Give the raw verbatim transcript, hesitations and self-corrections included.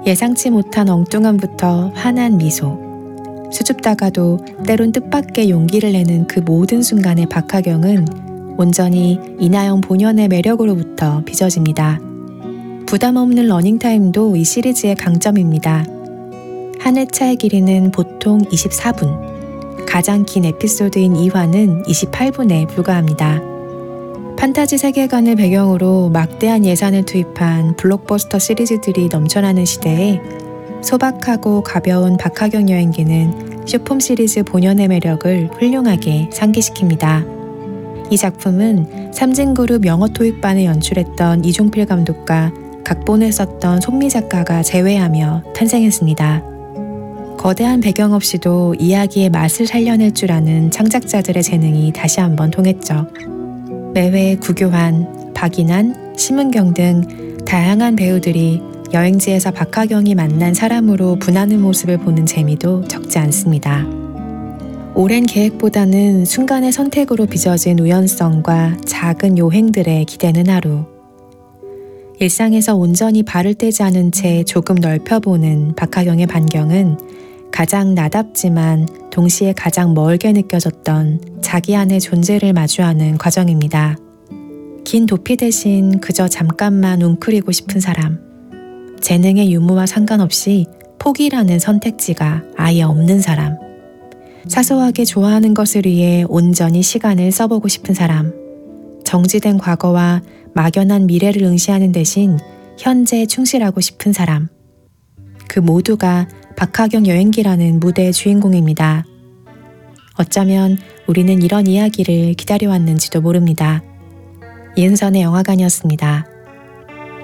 예상치 못한 엉뚱함부터 환한 미소, 수줍다가도 때론 뜻밖의 용기를 내는 그 모든 순간의 박하경은 온전히 이나영 본연의 매력으로부터 빚어집니다. 부담 없는 러닝타임도 이 시리즈의 강점입니다. 한 회차의 길이는 보통 이십사 분, 가장 긴 에피소드인 이 화는 이십팔 분에 불과합니다. 판타지 세계관을 배경으로 막대한 예산을 투입한 블록버스터 시리즈들이 넘쳐나는 시대에 소박하고 가벼운 박하경 여행기는 슈폼 시리즈 본연의 매력을 훌륭하게 상기시킵니다. 이 작품은 삼진그룹 영어 토익반을 연출했던 이종필 감독과 각본을 썼던 손미 작가가 제외하며 탄생했습니다. 거대한 배경 없이도 이야기의 맛을 살려낼 줄 아는 창작자들의 재능이 다시 한번 통했죠. 매회 구교환, 박인환, 심은경 등 다양한 배우들이 여행지에서 박하경이 만난 사람으로 분하는 모습을 보는 재미도 적지 않습니다. 오랜 계획보다는 순간의 선택으로 빚어진 우연성과 작은 요행들에 기대는 하루. 일상에서 온전히 발을 떼지 않은 채 조금 넓혀보는 박하경의 반경은 가장 나답지만 동시에 가장 멀게 느껴졌던 자기 안의 존재를 마주하는 과정입니다. 긴 도피 대신 그저 잠깐만 웅크리고 싶은 사람. 재능의 유무와 상관없이 포기라는 선택지가 아예 없는 사람. 사소하게 좋아하는 것을 위해 온전히 시간을 써보고 싶은 사람. 정지된 과거와 막연한 미래를 응시하는 대신 현재에 충실하고 싶은 사람. 그 모두가 박하경 여행기라는 무대의 주인공입니다. 어쩌면 우리는 이런 이야기를 기다려왔는지도 모릅니다. 이은선의 영화관이었습니다.